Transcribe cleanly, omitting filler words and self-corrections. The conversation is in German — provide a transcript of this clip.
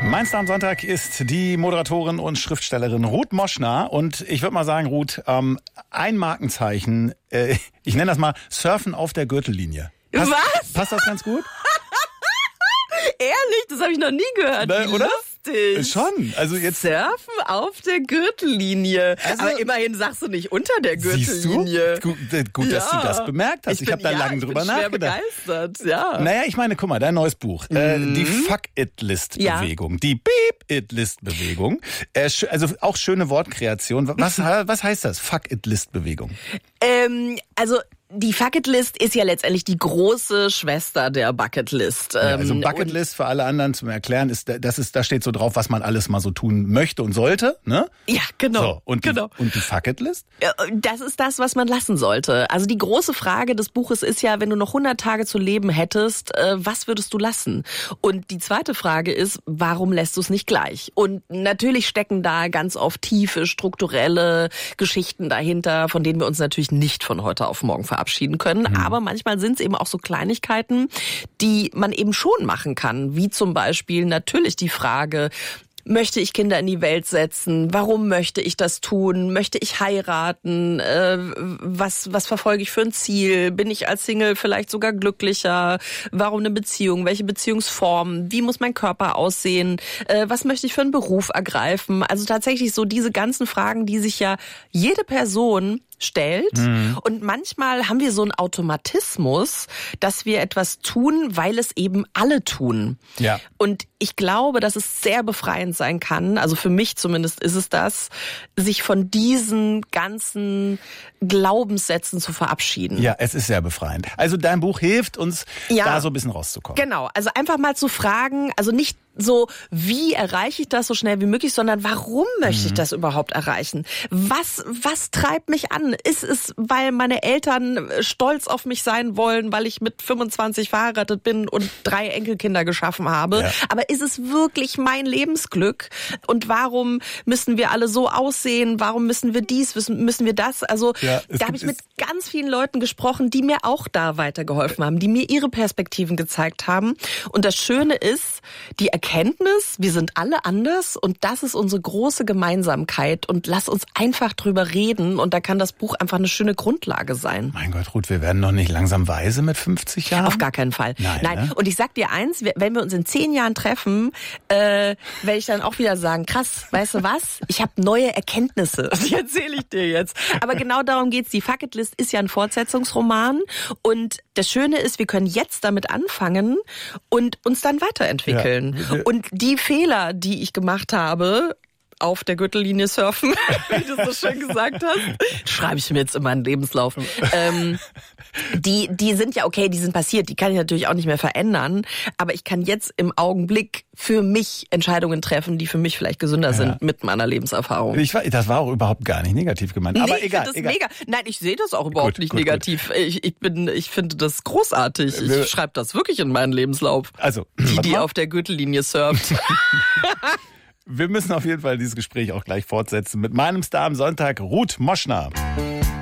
Mein Star am Sonntag ist die Moderatorin und Schriftstellerin Ruth Moschner. Und ich würde mal sagen, Ruth, ein Markenzeichen, ich nenne das mal Surfen auf der Gürtellinie. Was? Passt das ganz gut? Ehrlich, das habe ich noch nie gehört. Ne, oder? Lustig. Schon. Also jetzt Surfen auf der Gürtellinie. Also, aber immerhin sagst du nicht unter der Siehst Gürtellinie. du? Gut, dass du das bemerkt hast. Ich habe da lange drüber nachgedacht. Ich bin begeistert, ja. Naja, ich meine, guck mal, dein neues Buch. Die Fuck-It-List-Bewegung. Die Beep-It-List-Bewegung. Also auch schöne Wortkreation. Was heißt das? Fuck-It-List-Bewegung. Also die Fucketlist ist ja letztendlich die große Schwester der Bucketlist. Ja, also Bucketlist für alle anderen zum Erklären da steht so drauf, was man alles mal so tun möchte und sollte, ne? Ja, genau. So, und die Fucketlist? Das ist das, was man lassen sollte. Also die große Frage des Buches ist ja, wenn du noch 100 Tage zu leben hättest, was würdest du lassen? Und die zweite Frage ist, warum lässt du es nicht gleich? Und natürlich stecken da ganz oft tiefe, strukturelle Geschichten dahinter, von denen wir uns natürlich nicht von heute auf morgen verabschieden können. Aber manchmal sind es eben auch so Kleinigkeiten, die man eben schon machen kann. Wie zum Beispiel natürlich die Frage, möchte ich Kinder in die Welt setzen? Warum möchte ich das tun? Möchte ich heiraten? Was verfolge ich für ein Ziel? Bin ich als Single vielleicht sogar glücklicher? Warum eine Beziehung? Welche Beziehungsform? Wie muss mein Körper aussehen? Was möchte ich für einen Beruf ergreifen? Also tatsächlich so diese ganzen Fragen, die sich ja jede Person stellt. Und manchmal haben wir so einen Automatismus, dass wir etwas tun, weil es eben alle tun. Ja. Und ich glaube, dass es sehr befreiend sein kann, also für mich zumindest ist es das, sich von diesen ganzen Glaubenssätzen zu verabschieden. Ja, es ist sehr befreiend. Also dein Buch hilft uns, da so ein bisschen rauszukommen. Genau, also einfach mal zu fragen, also nicht so, wie erreiche ich das so schnell wie möglich, sondern warum möchte ich das überhaupt erreichen? Was treibt mich an? Ist es, weil meine Eltern stolz auf mich sein wollen, weil ich mit 25 verheiratet bin und 3 Enkelkinder geschaffen habe? Ja. Aber ist es wirklich mein Lebensglück? Und warum müssen wir alle so aussehen? Warum müssen wir dies, müssen wir das? Also da habe ich mit ganz vielen Leuten gesprochen, die mir auch da weitergeholfen haben, die mir ihre Perspektiven gezeigt haben. Und das Schöne ist, die Erkenntnis, wir sind alle anders und das ist unsere große Gemeinsamkeit und lass uns einfach drüber reden und da kann das Buch einfach eine schöne Grundlage sein. Mein Gott, Ruth, wir werden doch nicht langsam weise mit 50 Jahren? Auf gar keinen Fall. Nein. Ne? Und ich sag dir eins, wenn wir uns in 10 Jahren treffen, werde ich dann auch wieder sagen, krass, weißt du was? Ich habe neue Erkenntnisse. Die erzähle ich dir jetzt. Aber genau darum geht's. Die Fucketlist ist ja ein Fortsetzungsroman und das Schöne ist, wir können jetzt damit anfangen und uns dann weiterentwickeln. Ja. Und die Fehler, die ich gemacht habe, auf der Gürtellinie surfen, wie du so schön gesagt hast, schreibe ich mir jetzt in meinen Lebenslauf. Die sind ja okay, die sind passiert, die kann ich natürlich auch nicht mehr verändern, aber ich kann jetzt im Augenblick für mich Entscheidungen treffen, die für mich vielleicht gesünder sind mit meiner Lebenserfahrung. Das war auch überhaupt gar nicht negativ gemeint, aber egal. Mega. Nein, ich sehe das auch überhaupt nicht negativ. Gut. Ich finde das großartig. Ich schreibe das wirklich in meinen Lebenslauf. Also, die auf der Gürtellinie surft. Wir müssen auf jeden Fall dieses Gespräch auch gleich fortsetzen mit meinem Star am Sonntag, Ruth Moschner.